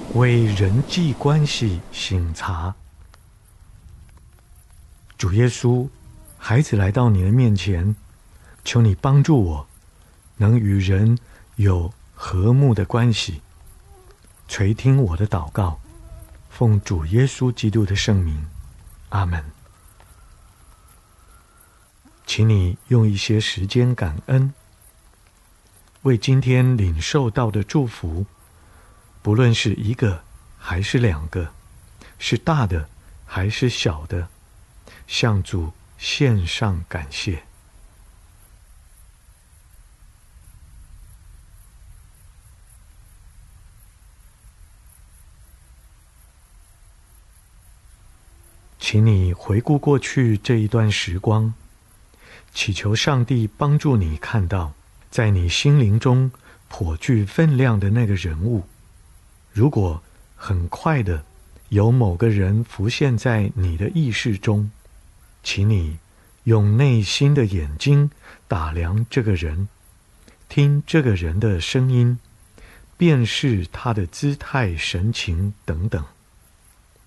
为人际关系省察。主耶稣，孩子来到你的面前，求你帮助我，能与人有和睦的关系。垂听我的祷告，奉主耶稣基督的圣名，阿们。请你用一些时间感恩，为今天领受到的祝福，不论是一个还是两个，是大的还是小的，向主献上感谢。请你回顾过去这一段时光，祈求上帝帮助你看到，在你心灵中颇具分量的那个人物。如果很快的有某个人浮现在你的意识中，请你用内心的眼睛打量这个人，听这个人的声音，辨识他的姿态、神情等等。